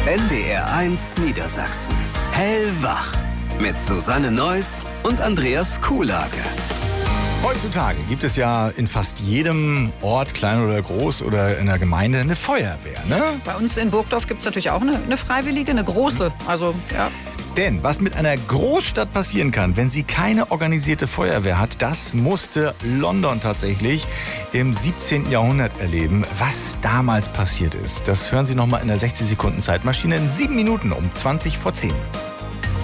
NDR1 Niedersachsen. Hellwach. Mit Susanne Neuss und Andreas Kuhlage. Heutzutage gibt es ja in fast jedem Ort, klein oder groß oder in der Gemeinde, eine Feuerwehr, ne? Bei uns in Burgdorf gibt es natürlich auch eine Freiwillige, eine große. Also, ja. Denn was mit einer Großstadt passieren kann, wenn sie keine organisierte Feuerwehr hat, das musste London tatsächlich im 17. Jahrhundert erleben. Was damals passiert ist, das hören Sie nochmal in der 60 Sekunden Zeitmaschine in 7 Minuten um 20 vor 10.